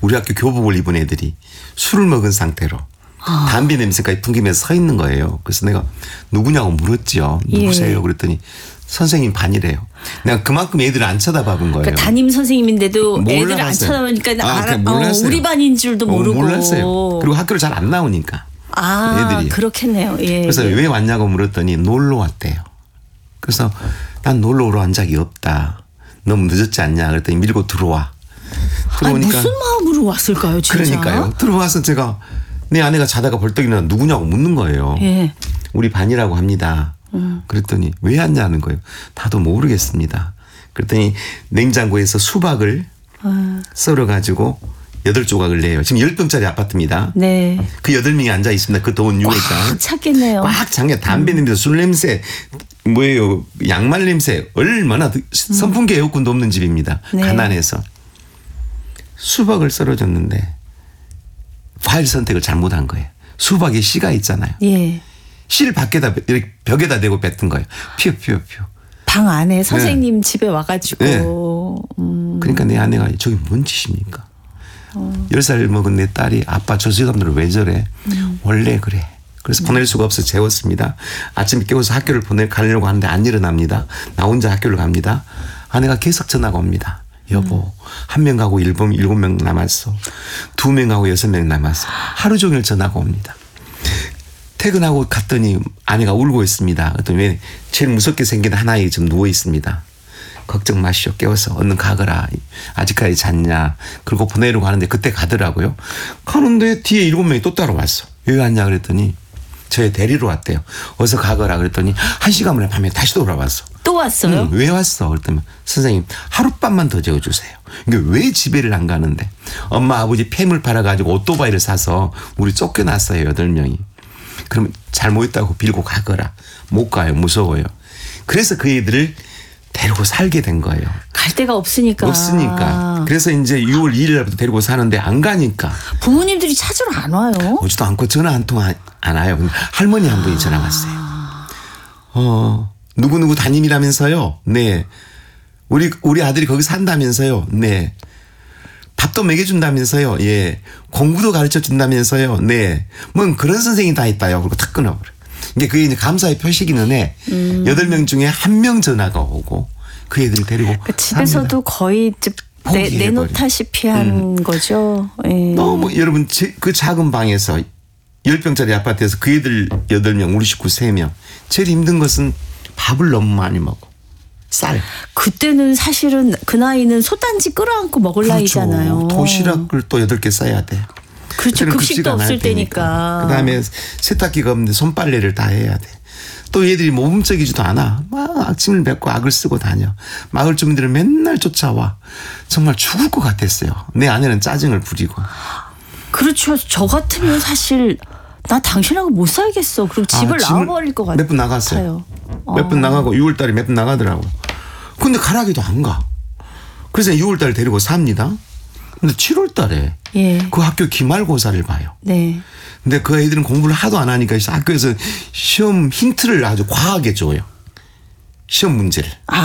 우리 학교 교복을 입은 애들이 술을 먹은 상태로 담배 냄새까지 풍기면서 서 있는 거예요. 그래서 내가 누구냐고 물었죠. 누구세요? 예. 그랬더니 선생님 반이래요. 내가 그만큼 애들을 안 쳐다봐본 거예요. 그러니까 담임 선생님인데도 애들을 안 몰라봤어요. 쳐다보니까 우리 반인 줄도 모르고. 몰랐어요. 그리고 학교를 잘 안 나오니까. 애들이. 그렇겠네요. 예. 그래서 왜 왔냐고 물었더니 놀러 왔대요. 그래서 난 놀러 오러 온 적이 없다. 너무 늦었지 않냐 그랬더니 밀고 들어와. 들어오니까 무슨 마음으로 왔을까요, 진짜? 그러니까요. 들어와서 제가 내 아내가 자다가 벌떡 일어나 누구냐고 묻는 거예요. 예. 우리 반이라고 합니다. 그랬더니 왜 왔냐는 거예요. 나도 모르겠습니다. 그랬더니 냉장고에서 수박을 썰어가지고 8조각을 내요. 지금 10평짜리 아파트입니다. 네. 그 8명이 앉아 있습니다. 그 더운 6월달. 꽉 찼겠네요. 꽉 찬 게 담배 냄새, 술 냄새, 뭐예요, 양말 냄새, 얼마나 선풍기 에어컨도 없는 집입니다. 네. 가난해서. 수박을 썰어줬는데 과일 선택을 잘못한 거예요. 수박에 씨가 있잖아요. 예. 씨를 밖에다 이렇게 벽에다 대고 뱉은 거예요. 피어. 방 안에 선생님 집에 와가지고. 네. 그러니까 내 아내가 저게 뭔 짓입니까? 10살 먹은 내 딸이 아빠 저 사람들은 왜 저래? 원래 그래. 그래서 보낼 수가 없어 재웠습니다. 아침에 깨워서 학교를 가려고 하는데 안 일어납니다. 나 혼자 학교를 갑니다. 아내가 계속 전화가 옵니다. 여보, 1명 가고 7명 남았어. 2명 가고 6명 남았어. 하루 종일 전화가 옵니다. 퇴근하고 갔더니 아내가 울고 있습니다. 그랬더니 왜 제일 무섭게 생긴 하나에 좀 누워 있습니다. 걱정 마시오. 깨워서 얼른 가거라. 아직까지 잤냐. 그리고 보내려고 하는데 그때 가더라고요. 가는데 뒤에 7명이 또 따라왔어. 왜 왔냐 그랬더니 저희 데리러 왔대요. 어서 가거라 그랬더니 1시간 만에 밤에 다시 돌아왔어. 또 왔어요? 왜 왔어? 그랬더니 선생님 하룻밤만 더 재워주세요. 이게 왜 집에를 안 가는데 엄마 아버지 폐물 팔아가지고 오토바이를 사서 우리 쫓겨났어요. 8명이. 그러면 잘못했다고 빌고 가거라. 못 가요. 무서워요. 그래서 그 애들을 데리고 살게 된 거예요. 갈 데가 없으니까. 그래서 이제 6월 2일 날부터 데리고 사는데 안 가니까. 부모님들이 찾으러 안 와요? 오지도 않고 전화 한 통 안 와요. 근데 할머니 한 분이 전화 왔어요. 누구누구 담임이라면서요? 네. 우리 아들이 거기 산다면서요? 네. 밥도 먹여준다면서요? 예. 공부도 가르쳐 준다면서요? 네. 뭐 그런 선생님이 다 있다요. 그리고 탁 끊어버려. 이게 그게 이제 감사의 표시기는 해. 8명 중에 1명 전화가 오고 그 애들을 데리고. 그 집에서도 삽니다. 거의 내놓다시피 한 거죠. 예. 너무 여러분 그 작은 방에서 10평짜리 아파트에서 그 애들 8명, 우리 식구 3명. 제일 힘든 것은 밥을 너무 많이 먹어. 쌀. 그때는 사실은 그 나이는 솥단지 끌어안고 먹을 나이잖아요. 도시락을 또 8개 싸야 돼. 그렇죠. 급식도 없을 때니까. 그다음에 세탁기가 없는데 손빨래를 다 해야 돼. 또 얘들이 모범적이지도 않아. 막 악침을 뱉고 악을 쓰고 다녀. 마을 주민들을 맨날 쫓아와. 정말 죽을 것 같았어요. 내 아내는 짜증을 부리고. 그렇죠. 저 같으면 사실 나 당신하고 못 살겠어. 그리고 집을 나와버릴 것 같아요. 몇 분 나갔어요. 몇 분 나가고 6월 달에 몇 분 나가더라고. 근데 가라기도 안 가. 그래서 6월 달에 데리고 삽니다. 근데 7월 달에 그 학교 기말고사를 봐요. 네. 근데 그 애들은 공부를 하도 안 하니까 학교에서 시험 힌트를 아주 과하게 줘요. 시험 문제를.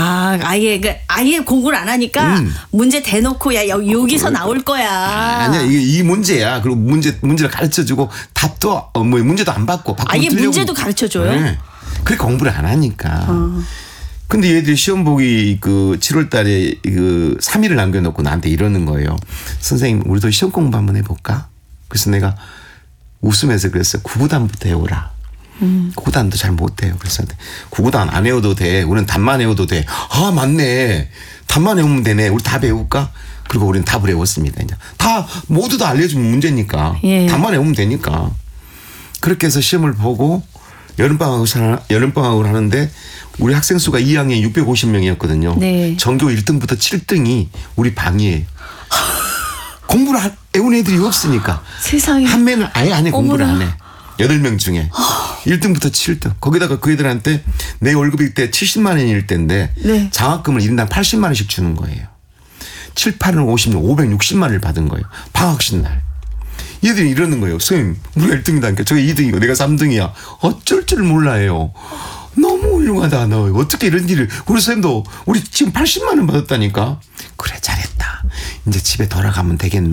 아예 공부를 안 하니까 문제 대놓고 야 여기서 나올 거야. 아니야 이 문제야. 그리고 문제를 가르쳐주고 답도 문제도 안 받고. 아예 문제도 가르쳐줘요. 네. 그렇게 공부를 안 하니까. 근데 얘들이 시험 보기 7월 달에 3일을 남겨놓고 나한테 이러는 거예요. 선생님 우리도 시험 공부 한번 해볼까? 그래서 내가 웃으면서 그랬어요. 구구단부터 해오라. 구구단도 잘 못해요. 그래서 구구단 안 외워도 돼. 우리는 답만 외워도 돼. 아 맞네. 답만 외우면 되네. 우리 답 외울까? 그리고 우리는 답을 외웠습니다. 이제 다 모두 다 알려주면 문제니까. 답만 외우면 되니까. 그렇게 해서 시험을 보고 여름방학을 하는데 우리 학생 수가 2학년에 650명이었거든요. 네. 전교 1등부터 7등이 우리 방이에요. 공부를 외운 애들이 없으니까. 세상에. 한 명은 아예 안 해. 공부를 안 해. 8명 중에 1등부터 7등. 거기다가 그 애들한테 내 월급일 때 70만 원일 때인데 네. 장학금을 1인당 80만 원씩 주는 거예요. 7, 8은 50년 560만 원을 받은 거예요. 방학식 날. 얘들이 이러는 거예요. 선생님 우리가 1등이다니까 저게 2등이고 내가 3등이야. 어쩔 줄 몰라요. 너무 훌륭하다 너. 어떻게 이런 일을. 우리 선생님도 우리 지금 80만 원 받았다니까. 그래 잘했다. 이제 집에 돌아가면 되겠네.